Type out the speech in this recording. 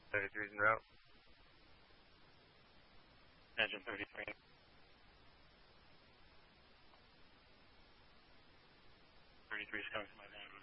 33's en route. Engine 33. 33 is coming to my van.